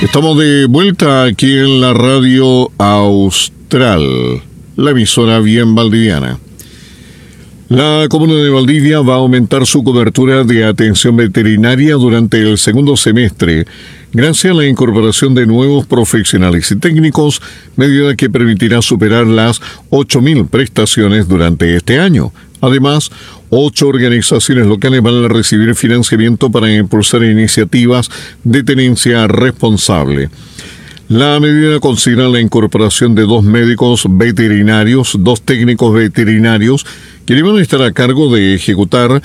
Estamos de vuelta aquí en la Radio Austral, la emisora bien valdiviana. La comuna de Valdivia va a aumentar su cobertura de atención veterinaria durante el segundo semestre, gracias a la incorporación de nuevos profesionales y técnicos, medida que permitirá superar las 8.000 prestaciones durante este año. Además, 8 organizaciones locales van a recibir financiamiento para impulsar iniciativas de tenencia responsable. La medida considera la incorporación de 2 médicos veterinarios, 2 técnicos veterinarios, quienes van a estar a cargo de ejecutar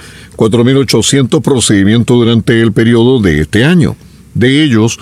4.800 procedimientos durante el periodo de este año. De ellos,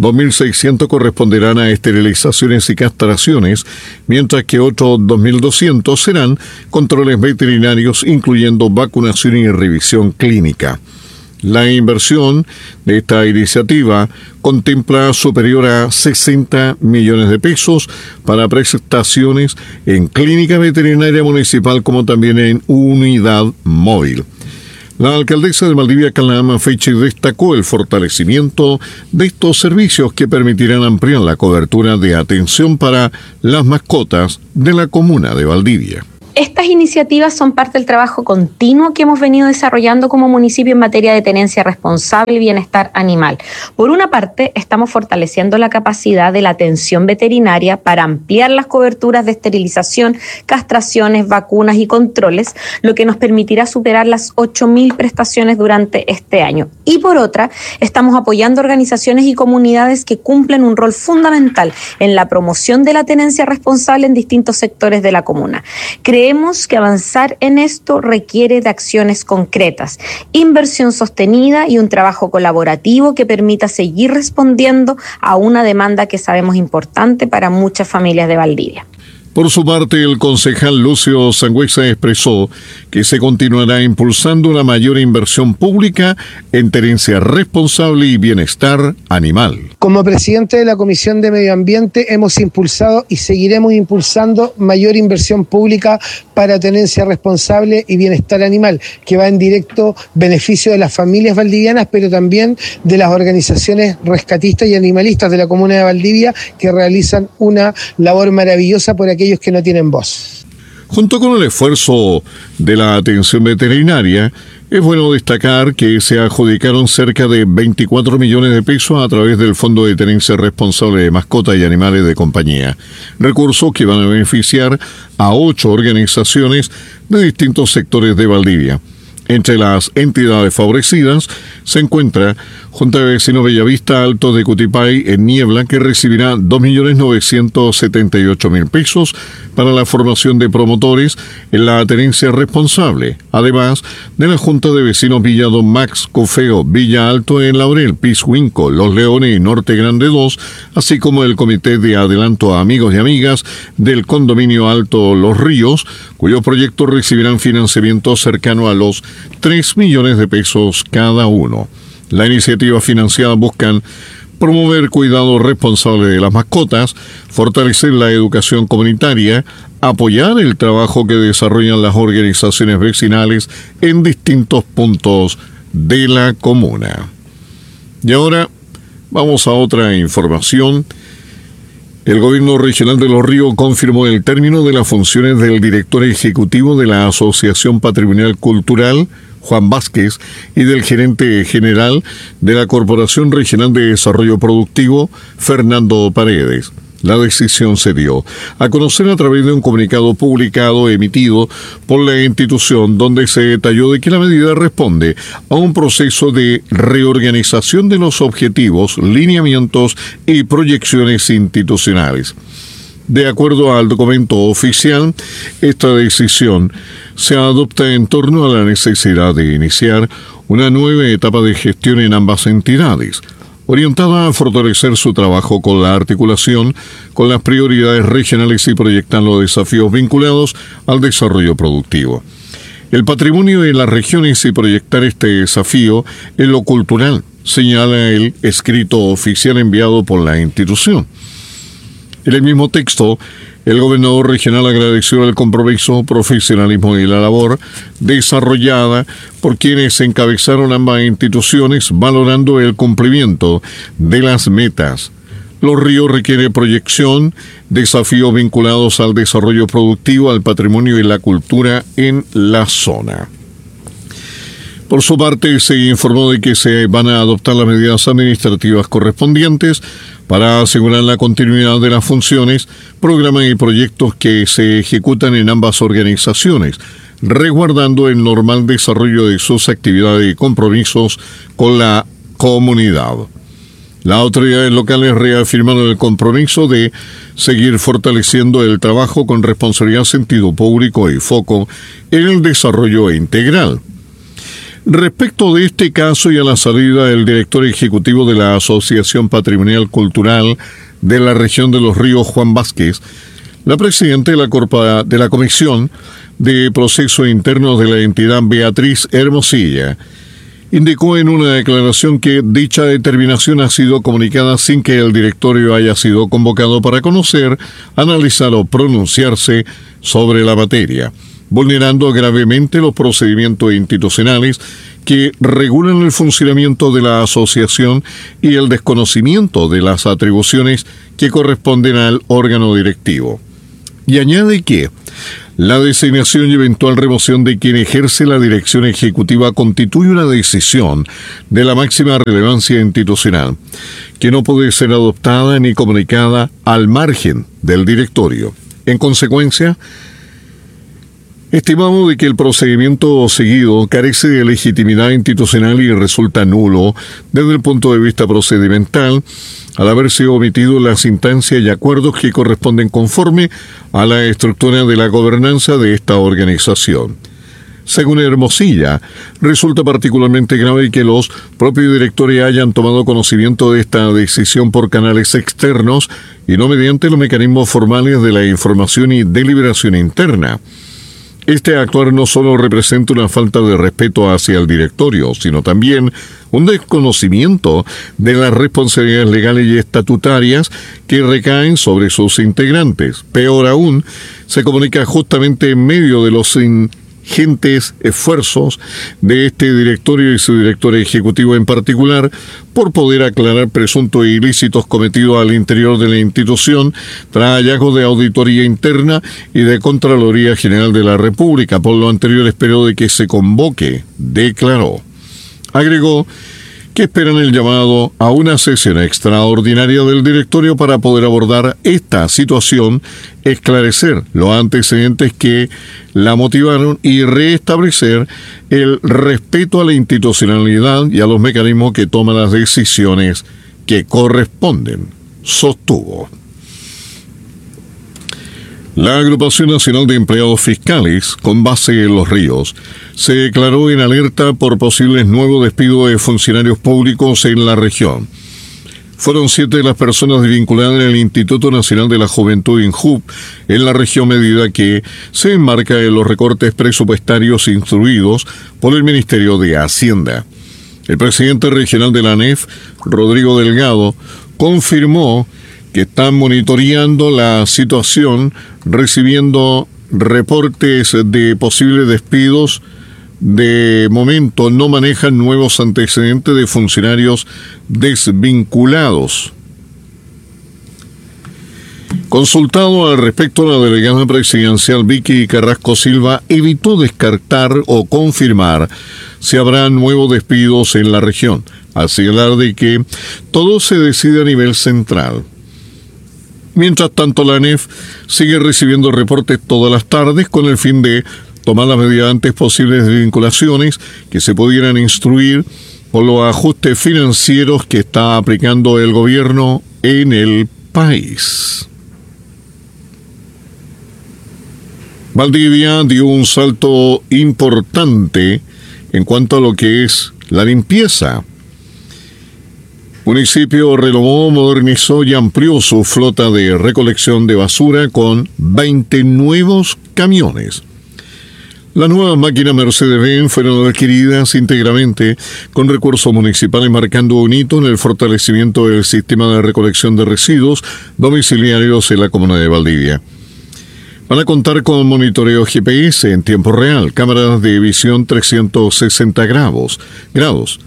2.600 corresponderán a esterilizaciones y castraciones, mientras que otros 2.200 serán controles veterinarios, incluyendo vacunación y revisión clínica. La inversión de esta iniciativa contempla superior a 60 millones de pesos para prestaciones en clínica veterinaria municipal como también en unidad móvil. La alcaldesa de Valdivia, Calama Feiche, destacó el fortalecimiento de estos servicios que permitirán ampliar la cobertura de atención para las mascotas de la comuna de Valdivia. Estas iniciativas son parte del trabajo continuo que hemos venido desarrollando como municipio en materia de tenencia responsable y bienestar animal. Por una parte, estamos fortaleciendo la capacidad de la atención veterinaria para ampliar las coberturas de esterilización, castraciones, vacunas y controles, lo que nos permitirá superar las 8.000 prestaciones durante este año. Y por otra, estamos apoyando organizaciones y comunidades que cumplen un rol fundamental en la promoción de la tenencia responsable en distintos sectores de la comuna. Creemos que avanzar en esto requiere de acciones concretas, inversión sostenida y un trabajo colaborativo que permita seguir respondiendo a una demanda que sabemos importante para muchas familias de Valdivia. Por su parte, el concejal Lucio Sangüesa expresó que se continuará impulsando una mayor inversión pública en tenencia responsable y bienestar animal. Como presidente de la Comisión de Medio Ambiente hemos impulsado y seguiremos impulsando mayor inversión pública para tenencia responsable y bienestar animal, que va en directo beneficio de las familias valdivianas, pero también de las organizaciones rescatistas y animalistas de la comuna de Valdivia, que realizan una labor maravillosa por aquellos que no tienen voz. Junto con el esfuerzo de la atención veterinaria, es bueno destacar que se adjudicaron cerca de 24 millones de pesos a través del Fondo de Tenencia Responsable de Mascotas y Animales de Compañía, recursos que van a beneficiar a 8 organizaciones de distintos sectores de Valdivia. Entre las entidades favorecidas se encuentra Junta de Vecinos Bellavista Alto de Cutipay en Niebla, que recibirá 2.978.000 pesos para la formación de promotores en la tenencia responsable, además de la Junta de Vecinos Villa Don Max Cofeo, Villa Alto en Laurel, Pishuinco, Los Leones y Norte Grande 2, así como el Comité de Adelanto a Amigos y Amigas del Condominio Alto Los Ríos, cuyos proyectos recibirán financiamiento cercano a los 3 millones de pesos cada uno. La iniciativa financiada buscan promover cuidado responsable de las mascotas, fortalecer la educación comunitaria, apoyar el trabajo que desarrollan las organizaciones vecinales en distintos puntos de la comuna. Y ahora vamos a otra información. El Gobierno Regional de Los Ríos confirmó el término de las funciones del director ejecutivo de la Asociación Patrimonial Cultural, Juan Vázquez, y del gerente general de la Corporación Regional de Desarrollo Productivo, Fernando Paredes. La decisión se dio a conocer a través de un comunicado publicado emitido por la institución, donde se detalló de que la medida responde a un proceso de reorganización de los objetivos, lineamientos y proyecciones institucionales. De acuerdo al documento oficial, esta decisión se adopta en torno a la necesidad de iniciar una nueva etapa de gestión en ambas entidades, orientada a fortalecer su trabajo con la articulación con las prioridades regionales y proyectar los desafíos vinculados al desarrollo productivo. El patrimonio de las regiones y proyectar este desafío en lo cultural, señala el escrito oficial enviado por la institución. En el mismo texto, el gobernador regional agradeció el compromiso, profesionalismo y la labor desarrollada por quienes encabezaron ambas instituciones, valorando el cumplimiento de las metas, Los ríos requieren proyección, desafíos vinculados al desarrollo productivo, al patrimonio y la cultura en la zona. Por su parte, se informó de que se van a adoptar las medidas administrativas correspondientes para asegurar la continuidad de las funciones, programas y proyectos que se ejecutan en ambas organizaciones, resguardando el normal desarrollo de sus actividades y compromisos con la comunidad. Las autoridades locales reafirmaron el compromiso de seguir fortaleciendo el trabajo con responsabilidad, sentido público y foco en el desarrollo integral. Respecto de este caso y a la salida del director ejecutivo de la Asociación Patrimonial Cultural de la región de Los Ríos, Juan Vázquez, la presidenta de la Comisión de Procesos Internos de la entidad, Beatriz Hermosilla, indicó en una declaración que dicha determinación ha sido comunicada sin que el directorio haya sido convocado para conocer, analizar o pronunciarse sobre la materia, vulnerando gravemente los procedimientos institucionales que regulan el funcionamiento de la asociación y el desconocimiento de las atribuciones que corresponden al órgano directivo. Y añade que la designación y eventual remoción de quien ejerce la dirección ejecutiva constituye una decisión de la máxima relevancia institucional, que no puede ser adoptada ni comunicada al margen del directorio. En consecuencia, estimamos de que el procedimiento seguido carece de legitimidad institucional y resulta nulo desde el punto de vista procedimental, al haberse omitido las instancias y acuerdos que corresponden conforme a la estructura de la gobernanza de esta organización. Según Hermosilla, resulta particularmente grave que los propios directores hayan tomado conocimiento de esta decisión por canales externos y no mediante los mecanismos formales de la información y deliberación interna. Este actuar no solo representa una falta de respeto hacia el directorio, sino también un desconocimiento de las responsabilidades legales y estatutarias que recaen sobre sus integrantes. Peor aún, se comunica justamente en medio de los ingentes esfuerzos de este directorio y su director ejecutivo en particular por poder aclarar presuntos ilícitos cometidos al interior de la institución tras hallazgos de auditoría interna y de Contraloría General de la República. Por lo anterior, espero de que se convoque, declaró. Agregó que esperan el llamado a una sesión extraordinaria del directorio para poder abordar esta situación, esclarecer los antecedentes que la motivaron y restablecer el respeto a la institucionalidad y a los mecanismos que toman las decisiones que corresponden, sostuvo. La Agrupación Nacional de Empleados Fiscales, con base en Los Ríos, se declaró en alerta por posibles nuevos despidos de funcionarios públicos en la región. Fueron 7 las personas vinculadas en el Instituto Nacional de la Juventud INJUV en la región, medida que se enmarca en los recortes presupuestarios instruidos por el Ministerio de Hacienda. El presidente regional de la ANEF, Rodrigo Delgado, confirmó que están monitoreando la situación, recibiendo reportes de posibles despidos. De momento no manejan nuevos antecedentes de funcionarios desvinculados. Consultado al respecto, la delegada presidencial Vicky Carrasco Silva evitó descartar o confirmar si habrá nuevos despidos en la región, al señalar de que todo se decide a nivel central. Mientras tanto, la ANEF sigue recibiendo reportes todas las tardes con el fin de tomar las medidas antes posibles de vinculaciones que se pudieran instruir por los ajustes financieros que está aplicando el gobierno en el país. Valdivia dio un salto importante en cuanto a lo que es la limpieza. El municipio renovó, modernizó y amplió su flota de recolección de basura con 20 nuevos camiones. Las nuevas máquinas Mercedes-Benz fueron adquiridas íntegramente con recursos municipales, marcando un hito en el fortalecimiento del sistema de recolección de residuos domiciliarios en la comuna de Valdivia. Van a contar con monitoreo GPS en tiempo real, cámaras de visión 360 grados,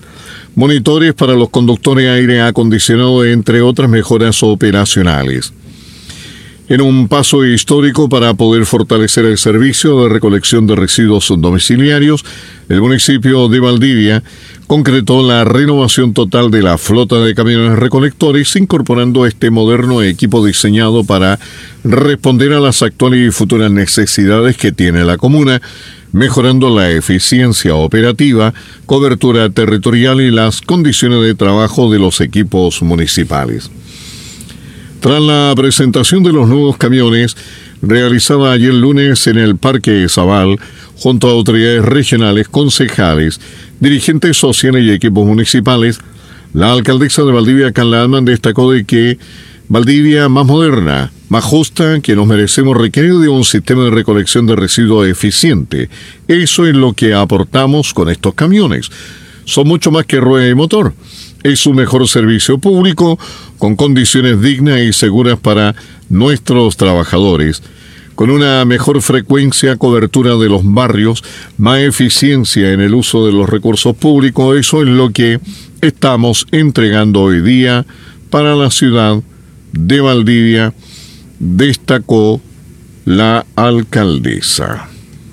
monitores para los conductores de aire acondicionado, entre otras mejoras operacionales. En un paso histórico para poder fortalecer el servicio de recolección de residuos domiciliarios, el municipio de Valdivia concretó la renovación total de la flota de camiones recolectores, incorporando este moderno equipo diseñado para responder a las actuales y futuras necesidades que tiene la comuna, mejorando la eficiencia operativa, cobertura territorial y las condiciones de trabajo de los equipos municipales. Tras la presentación de los nuevos camiones, realizada ayer lunes en el Parque Zabal, junto a autoridades regionales, concejales, dirigentes sociales y equipos municipales, la alcaldesa de Valdivia, Carla Altman, destacó de que Valdivia más moderna, más justa, que nos merecemos, requiere de un sistema de recolección de residuos eficiente. Eso es lo que aportamos con estos camiones. Son mucho más que rueda y motor. Es un mejor servicio público, con condiciones dignas y seguras para nuestros trabajadores, con una mejor frecuencia, cobertura de los barrios, más eficiencia en el uso de los recursos públicos. Eso es lo que estamos entregando hoy día para la ciudad de Valdivia, destacó la alcaldesa.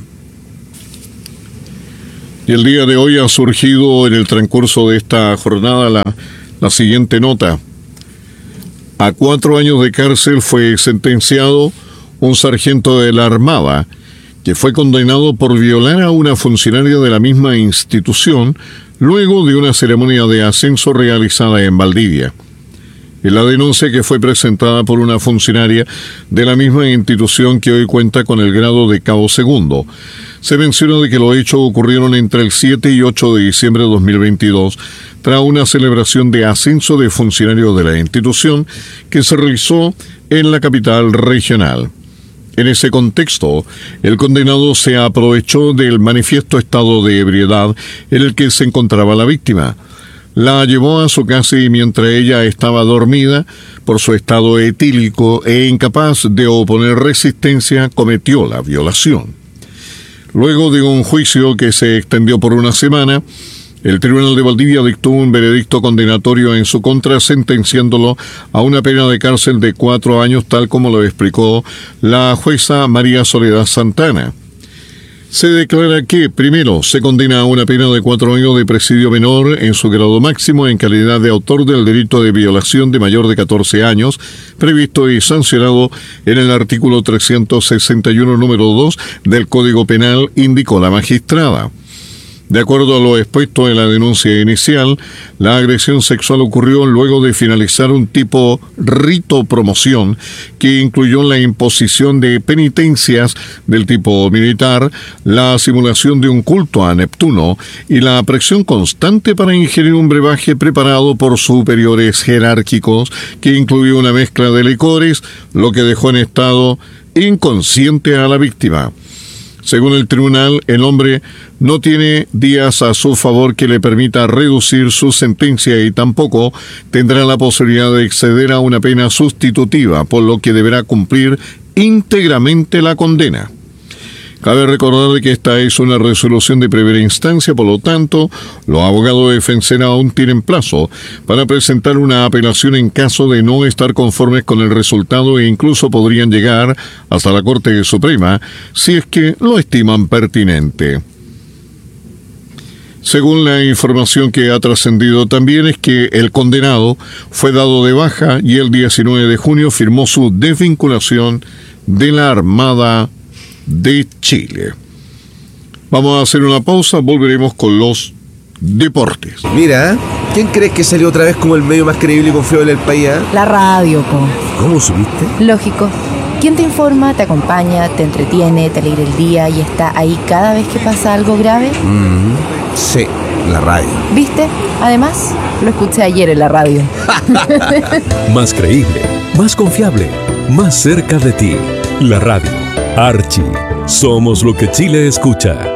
Y el día de hoy ha surgido en el transcurso de esta jornada la siguiente nota. A 4 años de cárcel fue sentenciado un sargento de la Armada que fue condenado por violar a una funcionaria de la misma institución luego de una ceremonia de ascenso realizada en Valdivia. En la denuncia, que fue presentada por una funcionaria de la misma institución que hoy cuenta con el grado de cabo segundo, se menciona de que los hechos ocurrieron entre el 7 y 8 de diciembre de 2022, tras una celebración de ascenso de funcionarios de la institución que se realizó en la capital regional. En ese contexto, el condenado se aprovechó del manifiesto estado de ebriedad en el que se encontraba la víctima. La llevó a su casa y mientras ella estaba dormida, por su estado etílico e incapaz de oponer resistencia, cometió la violación. Luego de un juicio que se extendió por una semana, el Tribunal de Valdivia dictó un veredicto condenatorio en su contra, sentenciándolo a una pena de cárcel de 4 años, tal como lo explicó la jueza María Soledad Santana. Se declara que, primero, se condena a una pena de 4 años de presidio menor en su grado máximo en calidad de autor del delito de violación de mayor de 14 años, previsto y sancionado en el artículo 361, número 2 del Código Penal, indicó la magistrada. De acuerdo a lo expuesto en la denuncia inicial, la agresión sexual ocurrió luego de finalizar un tipo rito promoción que incluyó la imposición de penitencias del tipo militar, la simulación de un culto a Neptuno y la presión constante para ingerir un brebaje preparado por superiores jerárquicos que incluyó una mezcla de licores, lo que dejó en estado inconsciente a la víctima. Según el tribunal, el hombre no tiene días a su favor que le permita reducir su sentencia y tampoco tendrá la posibilidad de acceder a una pena sustitutiva, por lo que deberá cumplir íntegramente la condena. Cabe recordar que esta es una resolución de primera instancia, por lo tanto, los abogados de defensa aún tienen plazo para presentar una apelación en caso de no estar conformes con el resultado e incluso podrían llegar hasta la Corte Suprema si es que lo estiman pertinente. Según la información que ha trascendido también es que el condenado fue dado de baja y el 19 de junio firmó su desvinculación de la Armada de Chile. Vamos a hacer una pausa, volveremos con los deportes. Mira, ¿quién crees que salió otra vez como el medio más creíble y confiable del país? La radio, po. ¿Cómo supiste? Lógico. ¿Quién te informa, te acompaña, te entretiene, te alegra el día y está ahí cada vez que pasa algo grave? Sí, la radio. ¿Viste? Además, lo escuché ayer en la radio. Más creíble, más confiable, más cerca de ti. La radio. Archie. Somos lo que Chile escucha.